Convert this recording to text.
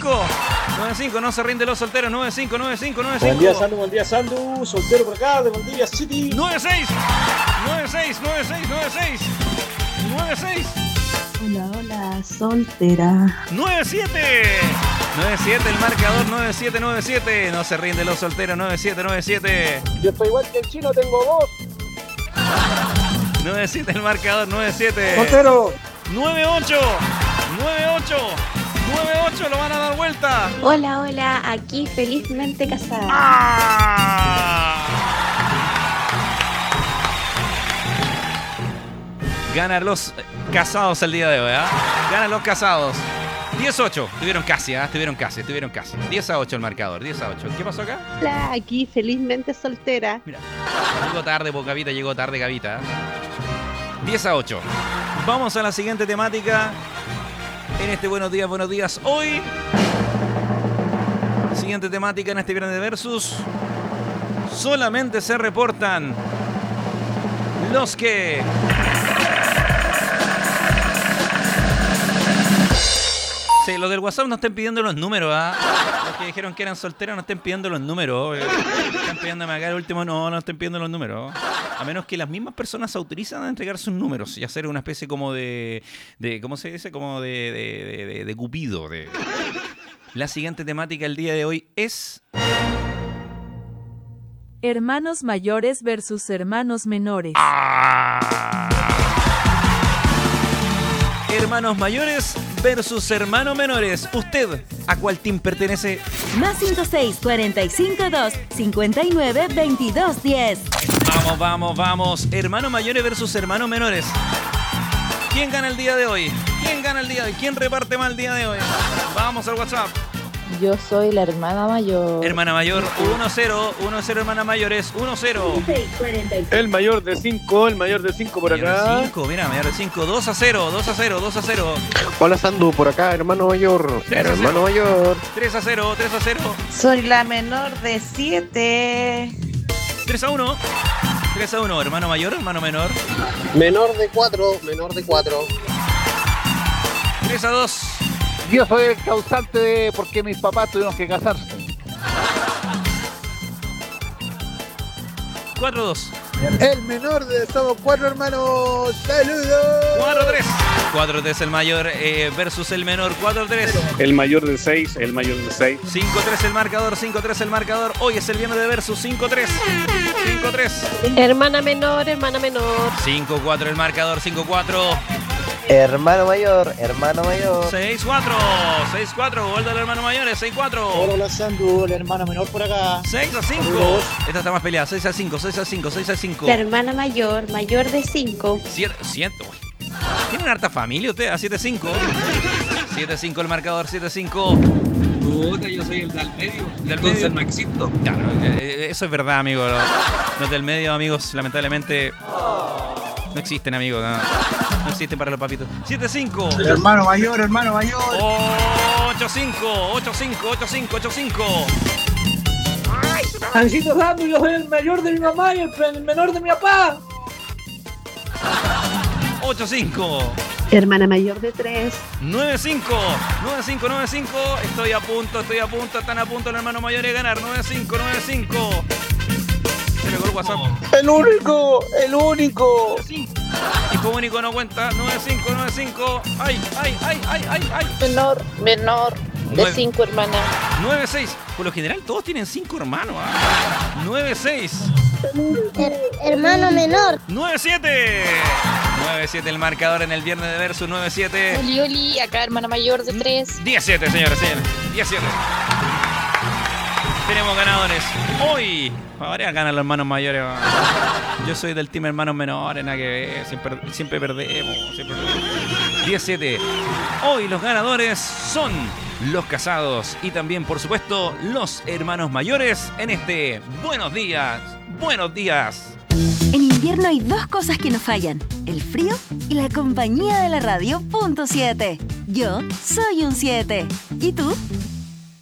95, no se rinde los solteros. 95. Buen día, Sandu. Soltero por acá, de Valdivia City. 96. Hola, soltera. 97, el marcador. 97. No se rinde los solteros. 97. Yo estoy igual que el chino, tengo 2. 97 el marcador. 97. Soltero. 98, lo van a dar vuelta. Hola, aquí felizmente casada. Ganan los casados el día de hoy, Ganan los casados. 18, estuvieron casi. 10-8 el marcador, 10-8. ¿Qué pasó acá? Hola, aquí felizmente soltera. Mira, llegó tarde, Gavita. 10-8. Vamos a la siguiente temática. En este Buenos Días hoy. Siguiente temática en este viernes de Versus. Solamente se reportan los que... Sí, los del WhatsApp no estén pidiendo los números, Los que dijeron que eran solteros no estén pidiendo los números. Están pidiéndome acá el último, no estén pidiendo los números. A menos que las mismas personas se autorizan a entregar sus números y hacer una especie como de ¿cómo se dice? Como de cupido. La siguiente temática el día de hoy es... Hermanos mayores versus hermanos menores. Hermanos mayores versus hermanos menores. ¿Usted a cuál team pertenece? Más 106 45 2 59 22 10. Vamos. Hermanos mayores versus hermanos menores. ¿Quién gana el día de hoy? ¿Quién reparte más el día de hoy? Vamos al WhatsApp. Yo soy la hermana mayor. Hermana mayor, 1-0, hermanas mayores, 1-0. El mayor de 5 por acá. 5, mira, mayor de 5, 2-0. Hola, Sandu, por acá, hermano mayor. 3-0. Soy la menor de 7. 3-1, hermano mayor, hermano menor. Menor de 4. 3-2. Yo soy el causante de por qué mis papás tuvieron que casarse. 4-2. El menor de... Somos 4 hermanos. ¡Saludos! 4-3 el mayor versus el menor. 4-3. El mayor de 6. 5-3 el marcador. Hoy es el viernes de Versus. 5-3. Hermana menor. 5-4 el marcador. 5-4. Hermano mayor. 6-4. Gol del hermano mayor. 6-4. Hola, Sandu, el hermano menor por acá. 6-5. Esta está más peleada. 6-5. La hermana mayor de 5. 7. ¿Tienen harta familia usted? A 7-5. 7-5 el marcador. 7-5. Puta, yo soy el del medio. Entonces no existo. Claro, eso es verdad, amigo. Los del medio, amigos, lamentablemente no existen, amigos. No existen para los papitos. 7-5. El hermano mayor. 8-5. Ancito Sandu, yo soy el mayor de mi mamá y el menor de mi papá. 8-5. Hermana mayor de 3. 9-5. Estoy a punto. Están a punto el hermano mayor de ganar. 9-5. Se le colgó WhatsApp. El único. Hijo único no cuenta. 9-5. Ay. Menor de 5 hermanas. 9-6. Por lo general todos tienen 5 hermanos. 9-6. Hermano menor. 9-7 el marcador en el viernes de Versus. 9-7. Oli, acá hermana mayor de 3. 17, señores. 17. Tenemos ganadores. Hoy, ahora ganan los hermanos mayores. Yo soy del team hermanos menores, nada que ver. Siempre perdemos. 17. Hoy los ganadores son los casados y también, por supuesto, los hermanos mayores en este Buenos Días. En invierno hay 2 cosas que nos fallan: el frío y la compañía de la radio. Punto 7. Yo soy un 7. ¿Y tú?